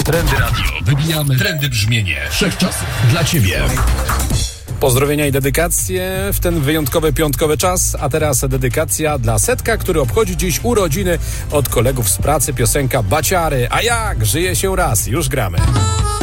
Trendy Radio. Wybijamy trendy brzmienie wszechczasów dla Ciebie. Pozdrowienia i dedykacje w ten wyjątkowy piątkowy czas, a teraz dedykacja dla Setka, który obchodzi dziś urodziny od kolegów z pracy, piosenka Baciary. A jak? Żyje się raz. Już gramy.